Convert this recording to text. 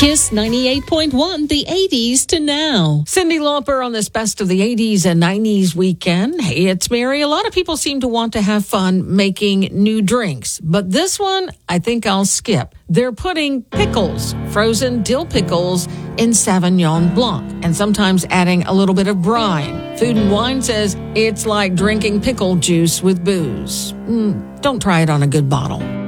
Kiss 98.1, the 80s to now. Cyndi Lauper on this Best of the 80s and 90s weekend. Hey, it's Mary. A lot of people seem to want to have fun making new drinks, but this one I think I'll skip. They're putting pickles, frozen dill pickles, in Sauvignon Blanc and sometimes adding a little bit of brine. Food and Wine says it's like drinking pickle juice with booze. Don't try it on a good bottle.